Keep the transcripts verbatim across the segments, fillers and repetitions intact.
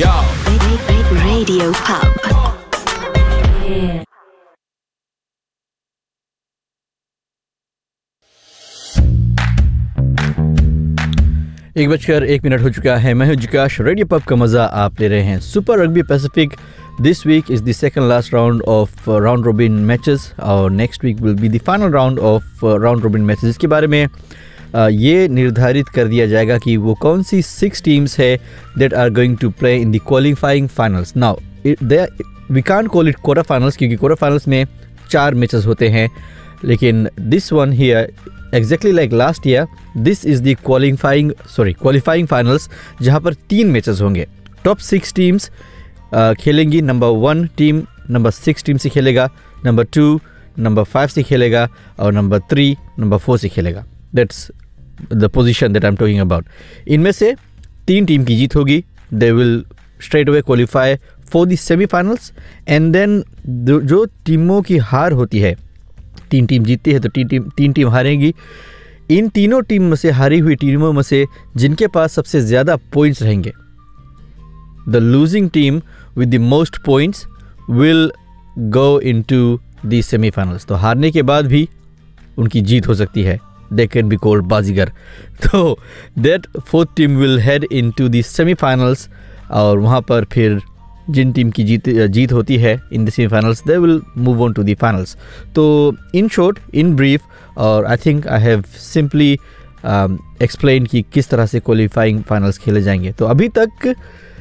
Yo. Radio Pub. एक बजकर एक मिनट हो चुका है। मैं हूं जिकाश। रेडियो पब का मज़ा आप ले रहे हैं। Super rugby Pacific this week is the second last round of round robin matches और next week will be the final round of round robin matches. इसके बारे में uh, ये निर्धारित कर दिया जाएगा कि वो कौन सी सिक्स टीम्स है that are going to play in the qualifying finals. Now we can't call it quarter finals क्योंकि क्वार्टर फाइनल्स में चार मैचेस होते हैं, लेकिन this one here exactly like last year, this is the qualifying sorry qualifying finals जहाँ पर तीन matches होंगे। Top six teams खेलेंगी। Number one team number six team से खेलेगा, नंबर टू नंबर फाइव से खेलेगा और नंबर थ्री नंबर फोर से खेलेगा। That's the position that I am talking about. इनमें से तीन टीम की जीत होगी, they will straight away qualify for the semifinals and then जो टीमों की हार होती है, तीन टीम जीतती है तो तीन टीम तीन टीम हारेंगी। इन तीनों टीम में से हारी हुई टीमों में से जिनके पास सबसे ज़्यादा पॉइंट्स रहेंगे, the losing team with the most points will go into the semifinals. तो हारने के बाद भी उनकी जीत हो सकती है, दे कैन बी कॉल्ड बाजीगर। तो that fourth team will head into the semifinals और वहाँ पर फिर जिन टीम की जीत जीत होती है in the semifinals they will move on to the finals. तो इन शॉर्ट, इन ब्रीफ, और I think I have simply explain कि किस तरह से क्वालिफाइंग फाइनल्स खेले जाएंगे। तो अभी तक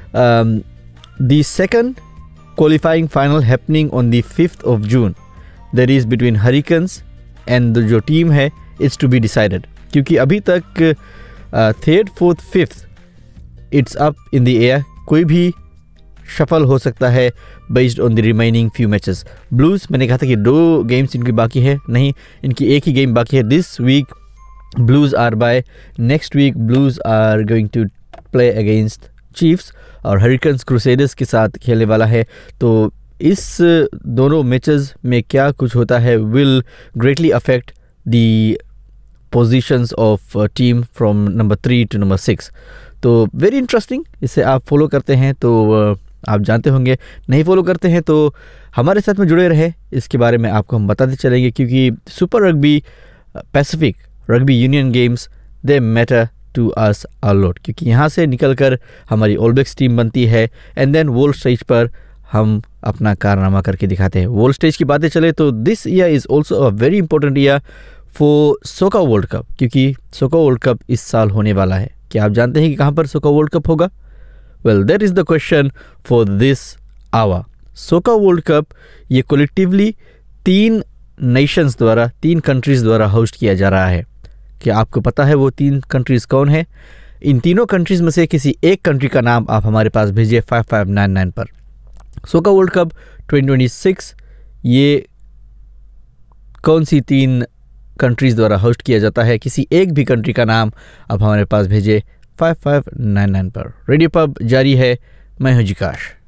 the second qualifying final happening on the fifth of June, that is between hurricanes and जो टीम है इट्स टू बी डिसाइडेड, क्योंकि अभी तक third fourth fifth it's up in the air. कोई भी शफल हो सकता है based on the remaining few matches. Blues, मैंने कहा था कि दो गेम्स इनकी बाकी है, नहीं, इनकी एक ही गेम बाकी है। This week blues are bye, next week blues are going to play against chiefs और हरिकेन्स क्रूसेडर्स के साथ खेलने वाला है। तो इस दोनों मैचेस में क्या कुछ होता है will greatly affect the positions of team from number three to number six. तो वेरी इंटरेस्टिंग। इसे आप फॉलो करते हैं तो आप जानते होंगे, नहीं फॉलो करते हैं तो हमारे साथ में जुड़े रहे, इसके बारे में आपको हम बताते चलेंगे, क्योंकि super rugby Pacific rugby union games they matter to us a lot, क्योंकि यहाँ से निकलकर हमारी ऑल ब्लैक्स टीम बनती है एंड देन वर्ल्ड स्टेज पर हम अपना कारनामा करके दिखाते हैं। वर्ल्ड स्टेज की बातें चले तो this year is also a very important year for सोका world cup, क्योंकि सोका वर्ल्ड कप इस साल होने वाला है। क्या आप जानते हैं कि कहाँ पर सोका वर्ल्ड कप होगा? Well, that is the question for this our. सोका world cup ये कलेक्टिवली तीन नेशंस द्वारा, तीन कंट्रीज़ द्वारा होस्ट किया जा रहा है। क्या आपको पता है वो तीन कंट्रीज़ कौन है? इन तीनों कंट्रीज़ में से किसी एक कंट्री का नाम आप हमारे पास भेजिए फाइव फाइव नाइन नाइन पर। सोका world cup twenty twenty six ये कौन सी तीन कंट्रीज़ द्वारा होस्ट किया जाता है? किसी एक भी कंट्री का नाम आप हमारे पास भेजें फाइव फाइव नाइन नाइन पर। रेडियो पब जारी है। मैं हूं जिकाश।